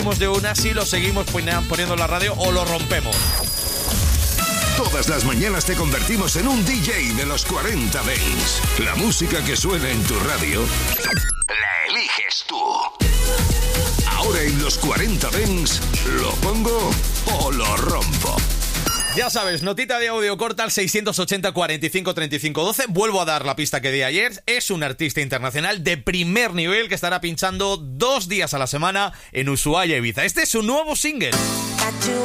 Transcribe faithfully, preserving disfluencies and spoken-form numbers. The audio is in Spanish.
de una si lo seguimos poniendo en la radio o lo rompemos. Todas las mañanas te convertimos en un D J de los cuarenta Dance. La música que suena en tu radio la eliges tú. Ahora en los cuarenta Dance, ¿lo pongo o lo rompo? Ya sabes, notita de audio corta al seiscientos ochenta, cuarenta y cinco, treinta y cinco, doce. Vuelvo a dar la pista que di ayer. Es un artista internacional de primer nivel que estará pinchando dos días a la semana en Ushuaia, Ibiza. Este es su nuevo single.